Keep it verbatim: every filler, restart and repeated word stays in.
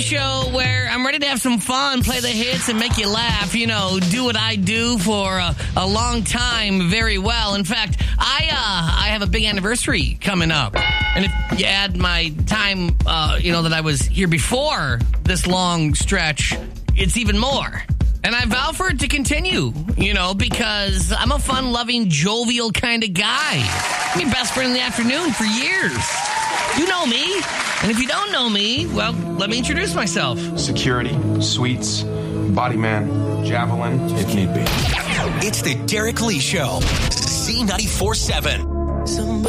show where I'm ready to have some fun, play the hits, and make you laugh. You know, do what I do for a, a long time very well. In fact, I uh, I have a big anniversary coming up. And if you add my time, uh, you know, that I was here before this long stretch, it's even more. And I vow for it to continue, you know, because I'm a fun-loving, jovial kind of guy. I'm your best friend in the afternoon for years. You know me. And if you don't know me, well, let me introduce myself. Security, suites, body man, javelin, if need be. It's the Derek Lee Show. Z ninety-four seven.